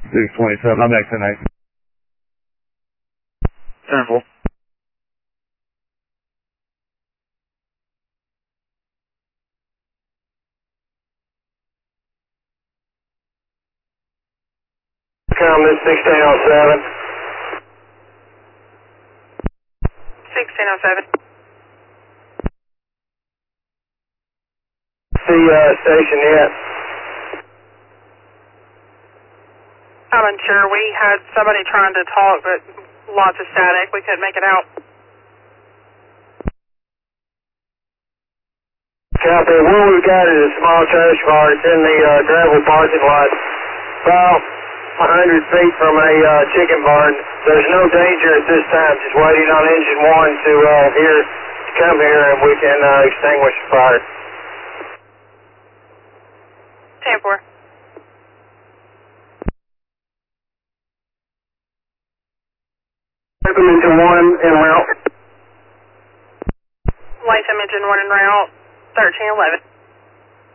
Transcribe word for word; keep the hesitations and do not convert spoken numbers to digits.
six twenty-seven, I'm back tonight. Simple. Come this sixteen oh seven. sixteen oh seven. See uh, station yet? I'm unsure. We had somebody trying to talk, but lots of static. We couldn't make it out. Copy. What we've got is a small trash bar. It's in the uh, gravel parking lot, about one hundred feet from a uh, chicken barn. There's no danger at this time. Just waiting on engine one to uh, here to come here, and we can uh, extinguish the fire. ten four. Latham engine one en route. Latham engine one en route. thirteen eleven.